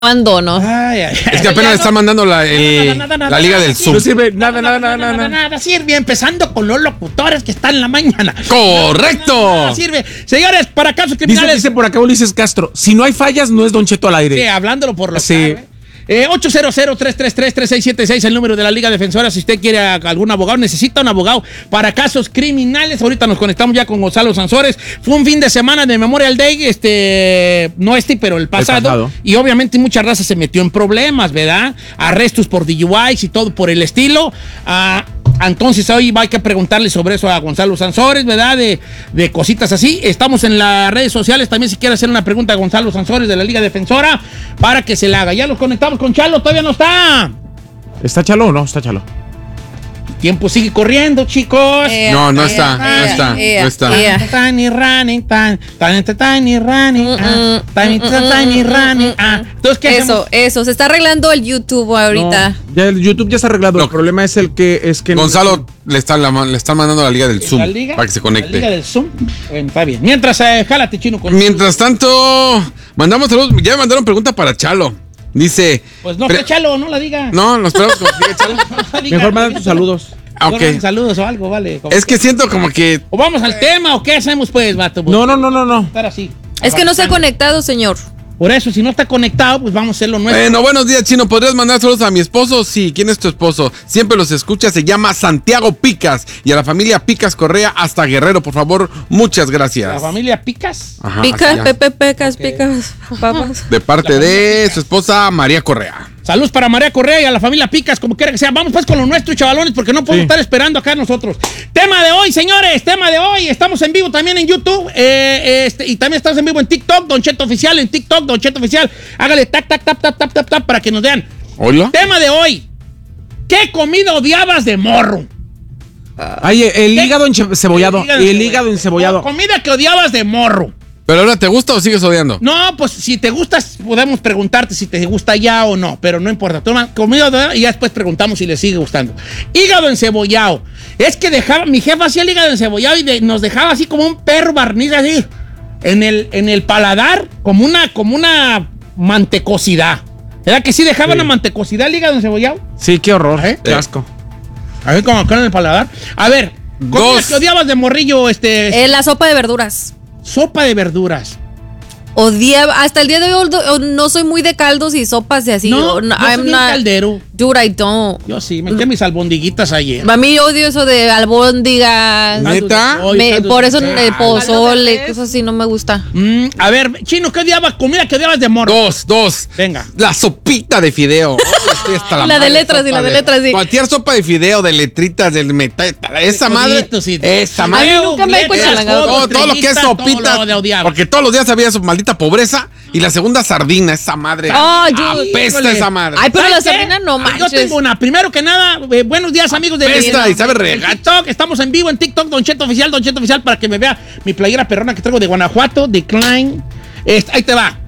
abandono. Es que apenas le están mandando la liga del Zoom. No sirve nada sirve, empezando con los locutores que están en la mañana. ¡Correcto! Nada sirve. Señores, para casos criminales. Dice por acá Ulises Castro, si no hay fallas, no es Don Cheto al aire. Sí, hablándolo por lo Sí. 800-333-3676, el número de la Liga Defensora. Si usted quiere algún abogado, necesita un abogado para casos criminales. Ahorita nos conectamos ya con Gonzalo Sansores. Fue un fin de semana de Memorial Day, pero el pasado. Y obviamente mucha raza se metió en problemas, ¿verdad? Arrestos por DUIs y todo por el estilo. Entonces hoy hay que preguntarle sobre eso a Gonzalo Sansores, ¿verdad? De cositas así. Estamos en las redes sociales también si quiere hacer una pregunta a Gonzalo Sansores de la Liga Defensora para que se la haga. Ya los conectamos con Chalo, todavía no está. ¿Está Chalo o no? Está Chalo. El tiempo sigue corriendo, chicos. No está. Tiny running. Entonces, ¿qué hacemos? Eso, se está arreglando el YouTube ahorita. No, ya el YouTube ya está arreglado. El problema es que Gonzalo le están mandando la liga del Zoom para que se conecte. La liga del Zoom. Está bien. Mientras, jálate, Chino. Mientras tanto, mandamos saludos. Ya me mandaron pregunta para Chalo. Dice. Pues no fue Chalo, no la diga. No, nos esperamos que siga Chalo. Mejor mandan tus saludos. Ok. Saludos o algo, vale. Es que siento como que. O vamos al tema, o qué hacemos, pues, vato. No. Estar así. Es que no se ha conectado, señor. Por eso, si no está conectado, pues vamos a hacerlo nuestro. Bueno, buenos días, Chino. ¿Podrías mandar saludos a mi esposo? Sí, ¿quién es tu esposo? Siempre los escucha, se llama Santiago Picas. Y a la familia Picas Correa hasta Guerrero, por favor, muchas gracias. ¿La familia Picas? Ajá, Picas, Pepe, Pecas, Picas, papas. De parte de su esposa María Correa. Saludos para María Correa y a la familia Picas, como quiera que sea. Vamos pues con lo nuestro, chavalones, porque no podemos estar esperando acá nosotros. Tema de hoy, señores, tema de hoy. Estamos en vivo también en YouTube y también estamos en vivo en TikTok, Don Cheto Oficial, en TikTok, Don Cheto Oficial. Hágale tap para que nos vean. Hola. Tema de hoy. ¿Qué comida odiabas de morro? Ay, el hígado encebollado. El hígado encebollado. Comida que odiabas de morro. ¿Pero ahora te gusta o sigues odiando? No, pues si te gusta, podemos preguntarte si te gusta ya o no, pero no importa. Toma comida y ya después preguntamos si le sigue gustando. Hígado encebollado. Es que mi jefa hacía el hígado encebollado y nos dejaba así como un perro barniz así en el paladar, como una mantecosidad. ¿Verdad que sí dejaba una mantecosidad el hígado encebollado? Sí, qué horror, qué asco. A ver, como acá en el paladar. A ver, comida que odiabas de morrillo, La sopa de verduras. Sopa de verduras. Odiaba, hasta el día de hoy no soy muy de caldos y sopas y así. No, yo soy bien caldero. Dude, I don't. Yo sí, me eché mis albondiguitas ayer. A mí odio eso de albóndigas. ¿Neta? Por eso el pozole, cosas así no me gusta. A ver, Chino, ¿qué odiabas? Comida que odiabas de morro. Dos. Venga. La sopita de fideo. La de letras, sí. Cualquier sopa de fideo, de letritas, del metal. Esa madre. Esa madre. A mí nunca me he cuestionado. Todo lo que es sopita. Porque todos los días había su maldita pobreza. Y la segunda, sardina. Esa madre. Apesta esa madre. Ay, pero la sardina no manches. Yo tengo una. Primero que nada, buenos días, amigos de Apesta y sabe regacho. TikTok. Estamos en vivo en TikTok, Don Cheto Oficial, para que me vea mi playera perrona que traigo de Guanajuato, de Klein. Ahí te va.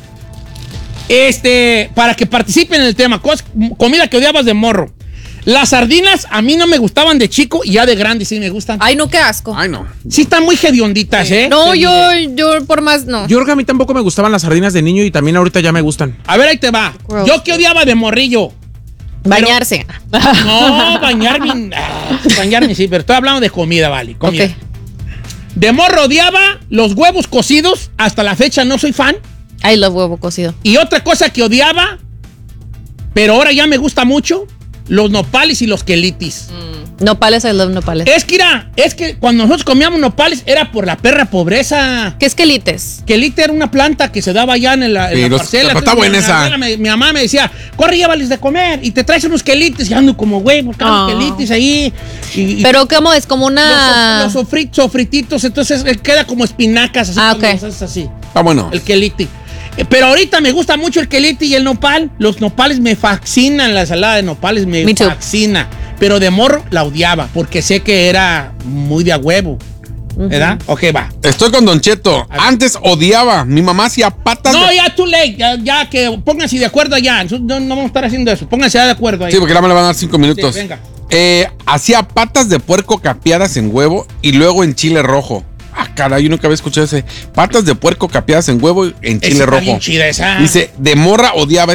Para que participen en el tema. Comida que odiabas de morro. Las sardinas a mí no me gustaban de chico y ya de grande sí me gustan. Ay, no, qué asco. Ay, no. Sí están muy hedionditas, ¿eh? No, yo por más no. Yo creo que a mí tampoco me gustaban las sardinas de niño y también ahorita ya me gustan. A ver, ahí te va. Gross. Yo que odiaba de morrillo. Bañarse. No, bañarme sí, pero estoy hablando de comida, vale. Comida. Ok. De morro odiaba los huevos cocidos. Hasta la fecha no soy fan. I love huevo cocido. Y otra cosa que odiaba, pero ahora ya me gusta mucho, los nopales y los quelitis. Nopales, I love nopales. Es que cuando nosotros comíamos nopales era por la perra pobreza. ¿Qué es quelites? Quelite era una planta que se daba allá en la parcela. Está buena esa. Mi mamá me decía, corre, llévales de comer y te traes unos quelites. Y ando como, güey, buscando quelites ahí. Pero ¿cómo es? Como una... Los sofrititos, entonces queda como espinacas. Así, ok. Así. Está bueno. El quelite. Pero ahorita me gusta mucho el quelite y el nopal. Los nopales me fascinan, la ensalada de nopales me fascina. Pero de morro la odiaba porque sé que era muy de a huevo. ¿Verdad? Ok, va. Estoy con Don Cheto. Antes odiaba. Mi mamá hacía patas. No, ya too late. Ya que pónganse de acuerdo allá. No vamos a estar haciendo eso. Pónganse de acuerdo ahí. Sí, porque ya me le van a dar 5 minutos. Sí, venga. Hacía patas de puerco capeadas en huevo y luego en chile rojo. caray, yo nunca había escuchado ese. Patas de puerco capeadas en huevo en chile Está rojo. bien chida esa. Dice, de morra odiaba